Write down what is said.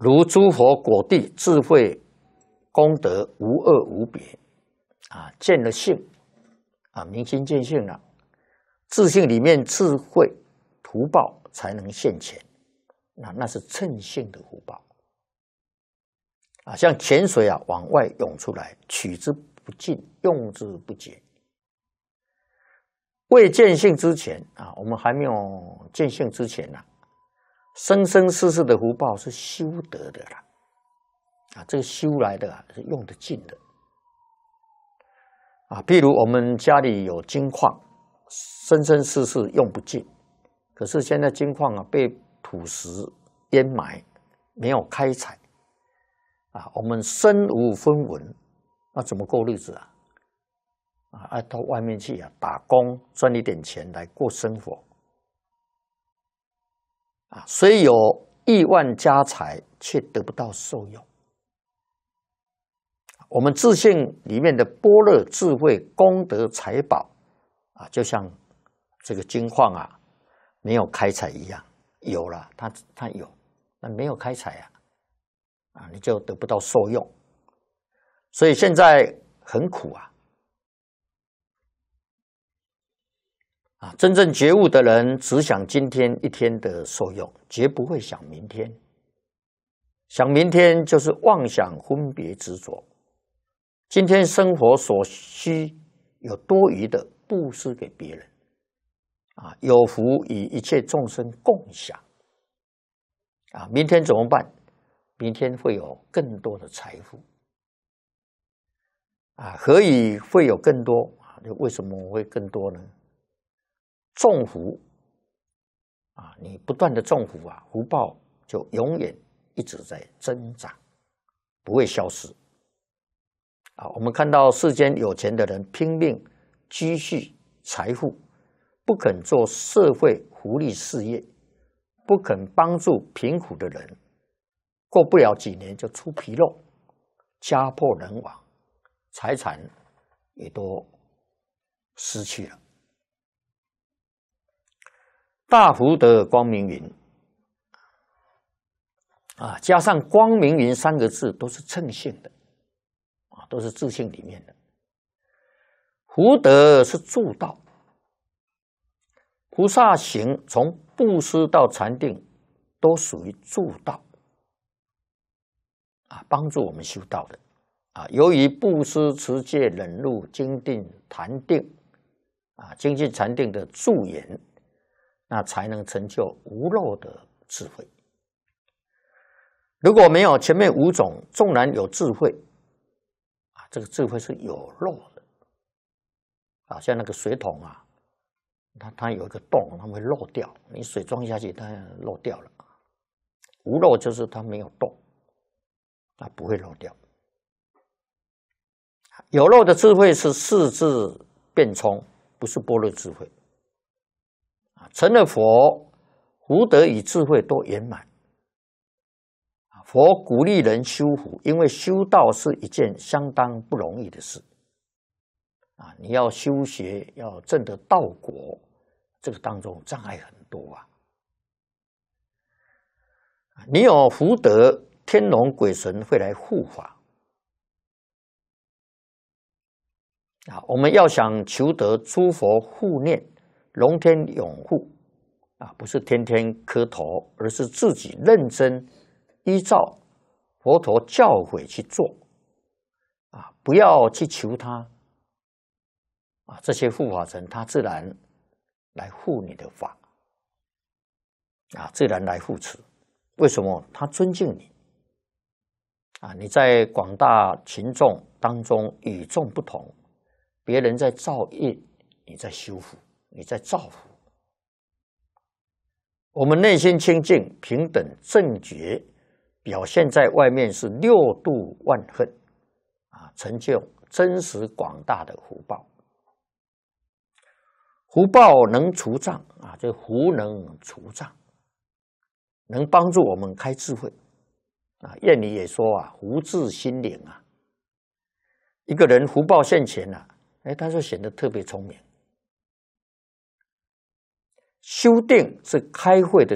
如诸佛果地智慧功德无二无别见了性明心见性了，自性里面智慧福报才能现前，那是称性的福报像泉水往外涌出来，取之不尽，用之不竭。未见性之前我们还没有见性之前生生世世的福报是修得的啦这个修来的是用得尽的譬如我们家里有金矿，生生世世用不尽，可是现在金矿被土石淹埋，没有开采我们身无分文，那怎么过日子到外面去打工赚一点钱来过生活虽有亿万家财，却得不到受用。我们自性里面的般若智慧功德财宝就像这个金矿没有开采一样，有了它有，但没有开采你就得不到受用。所以现在很苦真正觉悟的人只想今天一天的受用，绝不会想明天。想明天就是妄想分别执着。今天生活所需有多余的布施给别人有福与一切众生共享明天怎么办？明天会有更多的财富何以会有更多为什么会更多呢？种福你不断的种福福报就永远一直在增长，不会消失我们看到世间有钱的人拼命积蓄财富，不肯做社会福利事业，不肯帮助贫苦的人，过不了几年就出纰漏，家破人亡，财产也都失去了。大福德光明云加上光明云三个字都是称性的都是自性里面的。福德是助道，菩萨行从布施到禅定都属于助道帮助我们修道的由于布施持戒忍辱精进禅定精进禅定的助缘，那才能成就无漏的智慧。如果没有前面五种，纵然有智慧这个智慧是有漏的像那个水桶它有一个洞，它会漏掉，你水装下去它漏掉了。无漏就是它没有洞，它不会漏掉。有漏的智慧是四智辩聪，不是般若智慧成了佛，福德与智慧都圆满。佛鼓励人修福，因为修道是一件相当不容易的事你要修学，要证得道果，这个当中障碍很多你有福德，天龙鬼神会来护法我们要想求得诸佛护念，龙天拥护不是天天磕头，而是自己认真依照佛陀教诲去做不要去求他这些护法神他自然来护你的法自然来护持。为什么？他尊敬你你在广大群众当中与众不同，别人在造业，你在修福，你在造福。我们内心清净平等正觉，表现在外面是六度万恨成就真实广大的福报。福报能除障这福能除障，能帮助我们开智慧谚语也说福至心灵一个人福报现前他就显得特别聪明。修定是开慧的